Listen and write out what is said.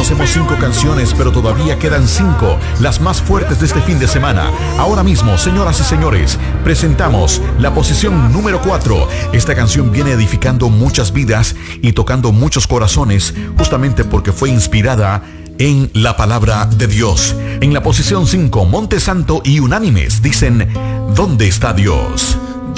Conocemos 5 canciones, pero todavía quedan 5, las más fuertes de este fin de semana. Ahora mismo, señoras y señores, presentamos la posición número 4. Esta canción viene edificando muchas vidas y tocando muchos corazones, justamente porque fue inspirada en la palabra de Dios. En la posición 5, Monte Santo y Unánimes dicen: ¿Dónde está Dios?